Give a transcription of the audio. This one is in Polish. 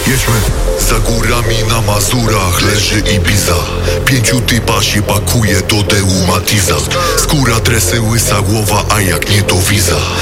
Jedźmy. Za górami na Mazurach leży Ibiza. 5 typa się pakuje do Deu Matiza. Skóra, dresy, łysa głowa, a jak nie to wiza.